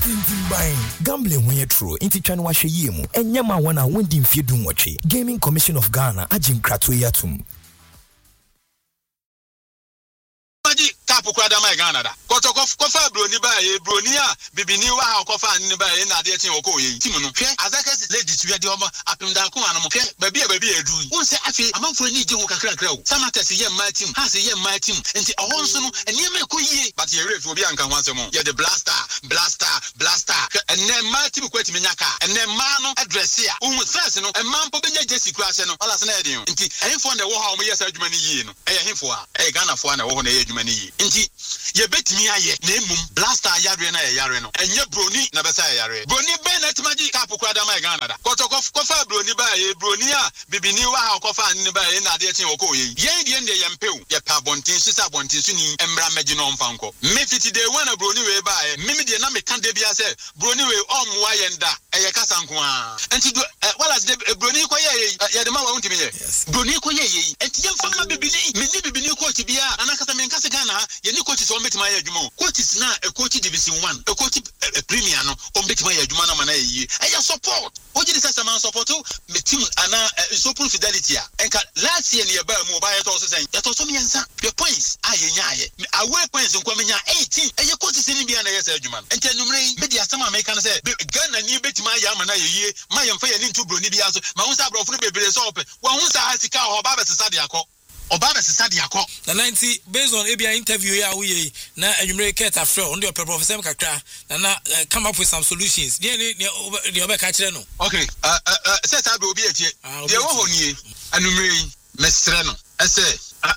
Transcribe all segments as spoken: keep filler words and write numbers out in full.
Gambling when you're true, inti chanu wa sheyemu. Enyama wana wendi mfiedu mwachi. Gaming Commission of Ghana, ajim kratwe yatum. Kapu kwada my Ghana da. Koto kof kofa broni ba ye broni a bibini wa ha kofa ni ba ye na de tin oko ye. Timu no hwe azaka ladies we de omo apimda ko anu mo hwe baby e baby edu. Won se afi amanfo ni je ho kakra kakra o. Samates ye my team, has ye my team. Enti ohon so no eniema ko yie. But ye refi obi anka ho asemo. Ye the blaster, blaster, blaster. Enne my team kwati menyaka. Enne ma no address ya. Ohun first no e man po benya jesi kura se no. Wala se na ye din. Enti ehfo na wo ha o mo yesa adwuma ni yie no. E ye hemfo a. E Ghana fo na wo ho na ye adwuma ni yie. Enti ye betimi aye na emum blaster yare na ye yare no enye broni na besa ye yare broni be na timaji kapo kwada my Ghana da koto kofa broni ba ye broni a bibini wa ha kofa ni ba ye na de tin oko ye ye de de ye mpew ye pa bontin sisa bontin su ni embra magi no mfanko me fiti de wana broni we ba ye mimi de na me kan de bia se broni we omwa ye nda eye kasa nko a enti wala de broni ko ye ye de ma wa untimi ye broni ko ye ye enti ye mfama bibini me ni bibini ko ti bia anakasa me nkase Ghana ye ni coaches on betima ya adwuma coaches na a coach division one a coach a premier no on betima ya adwuma na mana yi e support o ji say man support me team ana super fidelity a enka last year ne ba mu ba ya to so sen ya to so miensa the points aye nyaye away points nko menya eighteen e coaches ni bia na ya say adwuma enta numre me dia sama America na say Ghana ni betima ya mana ye ma ye mfa ye ni ntubro ni bia so ma hu sa brofo no bebere so ope wa hu sa asika ho ba be sesa de akọ Obama sisa dia ko na ninety based on Abia interview ya we na enumere keta free on the professor kakra na na come up with some solutions dey ni dey obeka kire no okay uh uh set abi obi etie dey wo honie enumere mesre no ese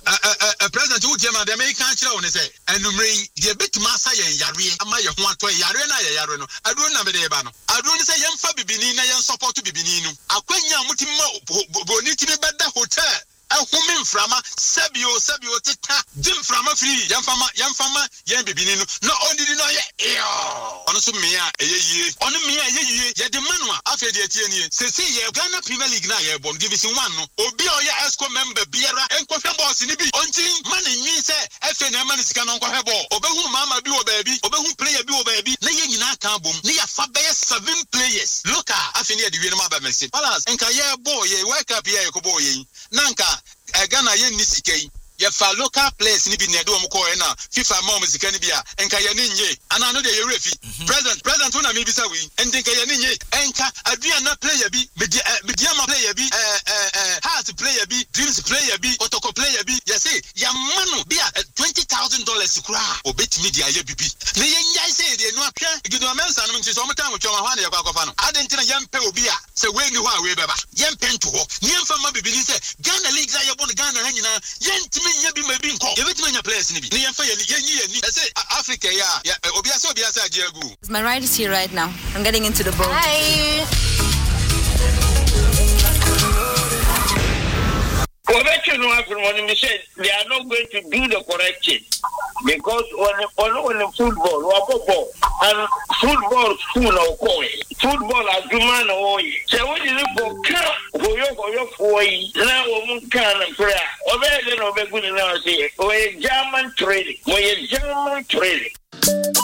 a president who German the American kire won say enumere dey betima sa ye yare ama ye ho ato yare na ye yare no aduro na be dey ba no aduro ni say ye mfa bibini na ye support bibini no akwanya mutimma boni timi beda hotel ahumi mframa sabio sabio teta dim frama free yamfama yamfama yen bibini no no ondidi no ye iyo ono so me a eyeye ono me a eyeye ye de manua afa de atie nie sesi ye Ghana Premier League na ye bom division one no obi o ye esco member biara enkohwe boss ni bi onti man nyi se efe na man sika no enkohwe ball obehu mama bi o baabi obehu player bi o baabi na ye nyina kan bom na ya fa be seven players loka afa ni de wi no ma ba mesi balance enka ye ball ye world cup ye ko ball ye nanka Ghana ye ni sikei ye fa local players ni bi ne do mo ko e na FIFA ma mo sika ni bia enka ye ni nye ana no de ye refi president president una me bi sa wi enka ye ni nye enka adua na player bi media ma player bi eh eh heart player bi dreams player bi otoko player bi ye say ya manu bia twenty thousand dollars kura obetimi dia ye bibi ne ye nyai say de no atwa gido amensa no nti so mo tan mo twa ma na ye kwa kwa fa no adentina ye mpe obi a se we ni ho a we beba ye mpe nto ho ne mfa ma bibi ni say Ghana league za ye bon Ghana ha nyina ye ntimi nya bi ma bi nko ye betimi nya players ni bi ne ye mfa ye ye nyi ye ni say Africa ya obi ase obi ase agiagu. My ride is here right now. I'm getting into the boat. Hi. Correction when we said they are not going to do the correction because on on on football or football and football school or coin football as human or so what is it for car for your for your for now we can prayer over there no be good now say we German trading we German trading